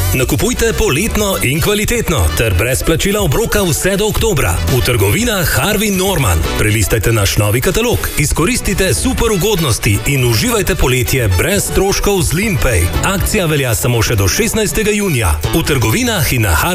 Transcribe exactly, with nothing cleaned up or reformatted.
Nakupujte poletno in kvalitetno ter brez plačila obroka vse do oktobra v trgovinah Harvey Norman. Prelistajte naš novi katalog, izkoristite super ugodnosti in uživajte poletje brez stroškov z Limpay. Akcija velja samo še do šestnajstega junija v trgovinah in na